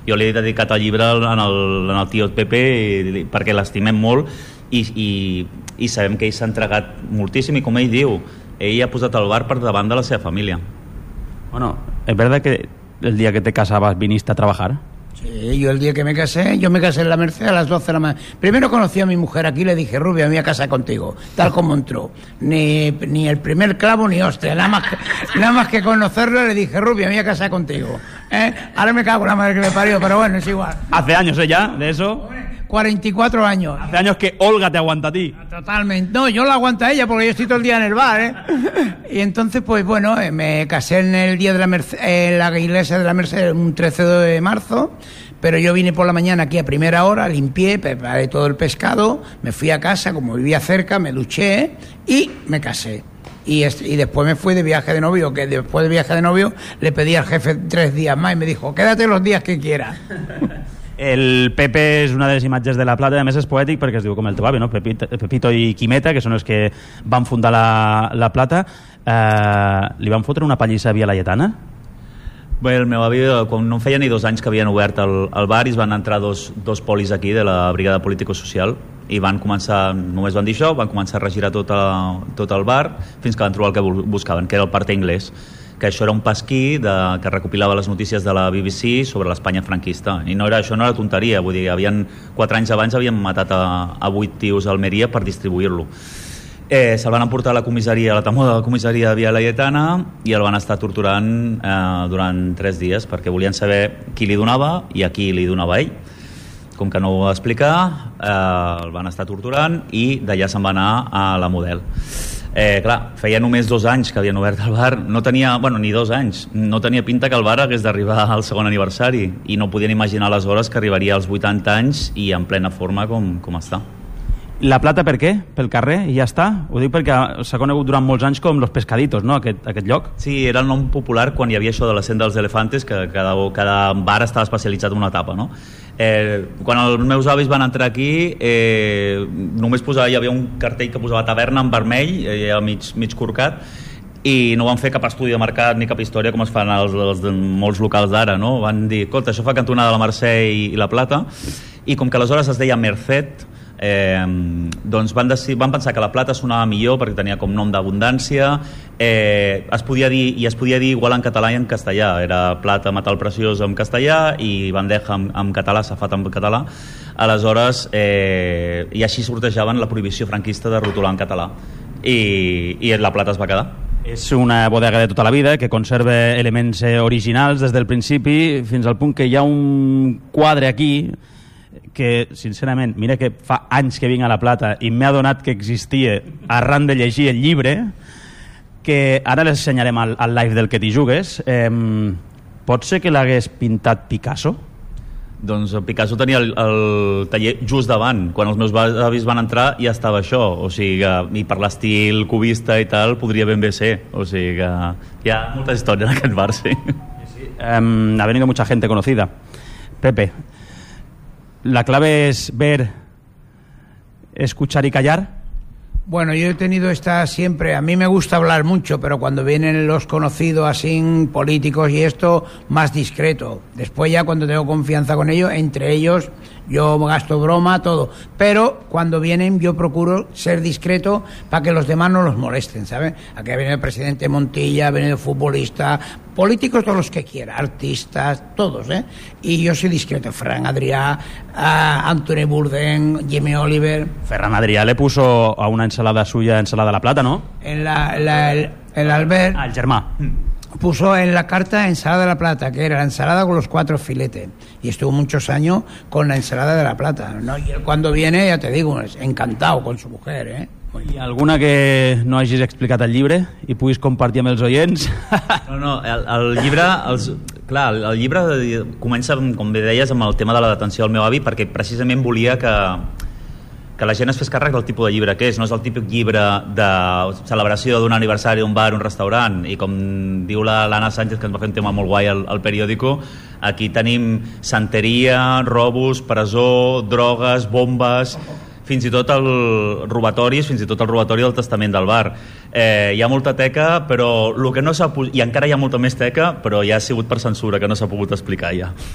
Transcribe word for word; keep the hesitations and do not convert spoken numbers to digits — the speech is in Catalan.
Jo li he dedicat el llibre en el, en el tio Pepe i, perquè l'estimem molt i, i, i sabem que ell s'ha entregat moltíssim i, com ell diu, ell ha posat el bar per davant de la seva família. Bueno, ¿es verdad que el día que te casabas viniste a trabajar? Sí, yo el día que me casé, yo me casé en la Merced a las doce de la mañana. Primero conocí a mi mujer aquí, le dije, Rubia, me voy a casar contigo, tal como entró. Ni, ni el primer clavo ni hostia, nada más que, nada más que conocerla le dije, Rubia, me voy a casar contigo. ¿Eh? Ahora me cago en la madre que me parió, pero bueno, es igual. ¿Hace años eh, ya de eso? cuarenta y cuatro años. Hace años que Olga te aguanta a ti. Totalmente. No, yo la aguanto a ella porque yo estoy todo el día en el bar, ¿eh? Y entonces, pues bueno, me casé en el día de la Merced, en la iglesia de la Merced, un trece de marzo. Pero yo vine por la mañana aquí a primera hora, limpié, preparé todo el pescado, me fui a casa, como vivía cerca, me duché y me casé. Y, y después me fui de viaje de novio, que después de viaje de novio le pedí al jefe tres días más y me dijo, quédate los días que quieras. El Pepe és una de les imatges de la Plata, a més és poètic perquè es diu com el teu avi, no? Pepito, Pepito i Quimeta, que són els que van fundar la, la Plata. Eh, li van fotre una pallissa a Via Laietana? Bé, el meu avi, quan no feia ni dos anys que havien obert el, el bar, i es van entrar dos, dos polis aquí de la Brigada Político-Social i van començar, només van dir això, van començar a regirar tot, a, tot el bar fins que van trobar el que buscaven, que era el Parte Inglés, que això era un pasquí de, que recopilava les notícies de la B B C sobre l'Espanya franquista, i no era, això no era tonteria, vull dir, havien, quatre anys abans havien matat a, a vuit tios a Almeria per distribuir-lo. Eh, se'l van emportar a la comissaria, a la temor de la comissaria de Via Laietana, i el van estar torturant eh, durant tres dies perquè volien saber qui li donava i a qui li donava ell. Com que no ho va explicar, eh, el van estar torturant i d'allà se'n va anar a la Model. Eh, clar, feia només dos anys que havien obert el bar, no tenia, bueno, ni dos anys, no tenia pinta que el bar hagués d'arribar al segon aniversari i no podien imaginar aleshores que arribaria als vuitanta anys i en plena forma com, com està. La Plata per què? Pel carrer i ja està? Ho dic perquè s'ha conegut durant molts anys com Los Pescaditos, no? Aquest, aquest lloc. Sí, era el nom popular quan hi havia això de la Senda dels Elefantes, que cada, cada bar estava especialitzat en una etapa, no? Eh, quan els meus avis van entrar aquí, eh, només posava, hi havia un cartell que posava taverna en vermell, eh, mig, mig corcat, i no van fer cap estudi de mercat ni cap història com es fan els, els de molts locals d'ara, no? Van dir, escolta, això fa cantonada de la Mercè i, i la Plata, i com que aleshores es deia Merced, Eh, doncs van, decidir, van pensar que la Plata sonava millor perquè tenia com nom d'abundància, eh, es podia dir, i es podia dir igual en català i en castellà, era Plata, metal preciós en castellà i bandeja en, en català, safat en català. Aleshores eh, i així sortejaven la prohibició franquista de rotular en català i, i la Plata es va quedar. És una bodega de tota la vida que conserva elements originals des del principi fins al punt que hi ha un quadre aquí que, sincerament, mira que fa anys que vinc a la Plata i m'he adonat que existia arran de llegir el llibre, que ara les ensenyarem al, al live del que t'hi jugues. Eh, pot ser que l'hagués pintat Picasso? Doncs Picasso tenia el, el taller just davant. Quan els meus avis van entrar ja estava això, o sigui que, i per l'estil cubista i tal podria ben bé ser, o sigui que hi ha molta història en aquest bar, sí. Sí, eh, ha venido mucha gente conocida. Pepe, ¿la clave es ver, escuchar y callar? Bueno, yo he tenido esta siempre, a mí me gusta hablar mucho, pero cuando vienen los conocidos así, políticos y esto, más discreto. Después ya cuando tengo confianza con ellos, entre ellos yo gasto broma, todo. Pero cuando vienen yo procuro ser discreto para que los demás no los molesten, ¿sabes? Aquí ha venido el presidente Montilla, ha venido futbolistas, políticos, todos los que quiera, artistas, todos, ¿eh? Y yo soy discreto. Ferran Adrià, uh, Anthony Bourdain, Jimmy Oliver. Ferran Adrià le puso a una ensalada suya ensalada a la Plata, ¿no? En la, la, el, el Albert... Ah, el germà. Puso en la carta ensalada de la Plata, que era la ensalada con los cuatro filetes. Y estuvo muchos años con la ensalada de la Plata, ¿no? Y él cuando viene, ya te digo, es encantado con su mujer, ¿eh? I alguna que no hagis explicat al llibre i puguis compartir amb els oients? No, no, el, el llibre els, clar, el, el llibre comença, com bé deies, amb el tema de la detenció del meu avi, perquè precisament volia que que la gent es fes càrrec del tipus de llibre que és, no és el típic llibre de celebració d'un aniversari d'un bar, un restaurant, i com diu l'Anna Sánchez, que ens va fer un tema molt guai al, al periòdico, aquí tenim santeria, robos, presó, drogues, bombes, fins i tot el robatoris, fins i tot el robatori del testament del bar. Eh, hi ha molta teca, però el que no s'ha, i encara hi ha molta més teca, però ja ha sigut per censura, que no s'ha pogut explicar ja.